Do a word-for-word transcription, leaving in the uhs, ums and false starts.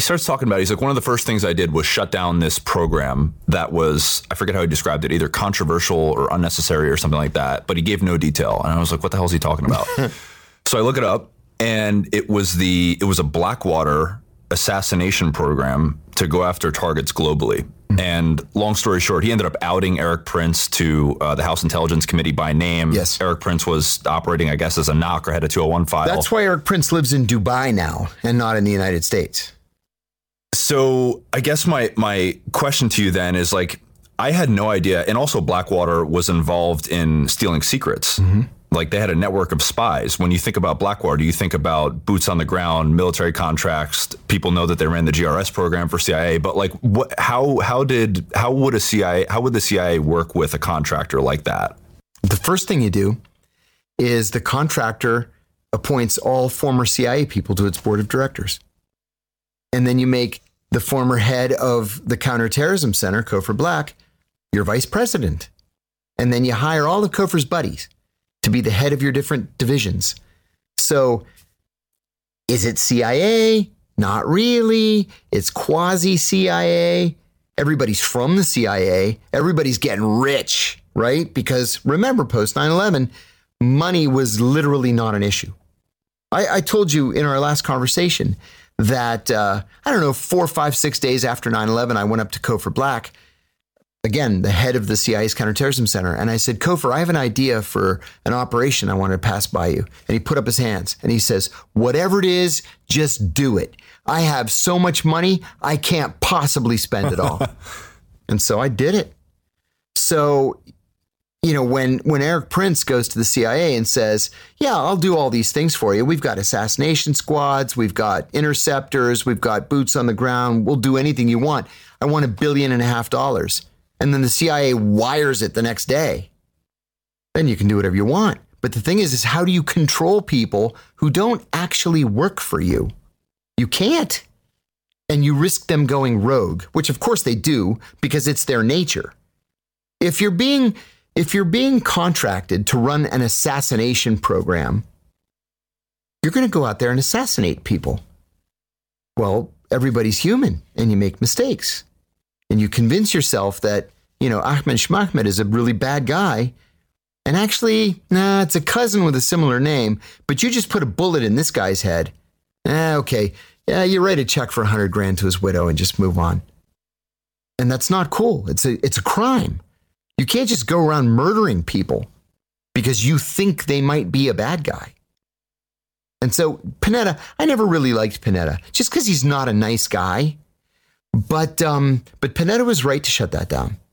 starts talking about, he's like, one of the first things I did was shut down this program that was, I forget how he described it, either controversial or unnecessary or something like that, but he gave no detail. And I was like, what the hell is he talking about? So I look it up, and it was the, it was a Blackwater assassination program to go after targets globally. And long story short, he ended up outing Erik Prince to uh, the House Intelligence Committee by name. Yes. Erik Prince was operating, I guess, as a knock or had a two oh one file. That's why Erik Prince lives in Dubai now and not in the United States. So I guess my my question to you then is, like, I had no idea. And also Blackwater was involved in stealing secrets. Mm-hmm. Like, they had a network of spies. When you think about Blackwater, you think about boots on the ground, military contracts. People know that they ran the G R S program for C I A. But like, what? How? How did? How would a C I A? How would the C I A work with a contractor like that? The first thing you do is the contractor appoints all former C I A people to its board of directors, and then you make the former head of the Counterterrorism Center, Cofer Black, your vice president, and then you hire all of Cofer's buddies to be the head of your different divisions. So is it C I A? Not really. It's quasi-C I A. Everybody's from the C I A. Everybody's getting rich, right? Because remember, post nine eleven, money was literally not an issue. I, I told you in our last conversation that, uh, I don't know, four, five, six days after nine eleven, I went up to Cofer Black, again, the head of the C I A's Counterterrorism Center. And I said, Cofer, I have an idea for an operation I want to pass by you. And he put up his hands and he says, whatever it is, just do it. I have so much money, I can't possibly spend it all. And so I did it. So, you know, when, when Erik Prince goes to the C I A and says, yeah, I'll do all these things for you. We've got assassination squads. We've got interceptors. We've got boots on the ground. We'll do anything you want. I want a billion and a half dollars. And then the C I A wires it the next day. Then you can do whatever you want. But the thing is, is how do you control people who don't actually work for you? You can't. And you risk them going rogue, which of course they do because it's their nature. If you're being, if you're being contracted to run an assassination program, you're going to go out there and assassinate people. Well, everybody's human and you make mistakes. And you convince yourself that, you know, Ahmed Schmachmed is a really bad guy. And actually, nah, it's a cousin with a similar name, but you just put a bullet in this guy's head. Ah, okay. Yeah, you write a check for a hundred grand to his widow and just move on. And that's not cool. It's a, it's a crime. You can't just go around murdering people because you think they might be a bad guy. And so Panetta, I never really liked Panetta just because he's not a nice guy. But um, but Panetta was right to shut that down.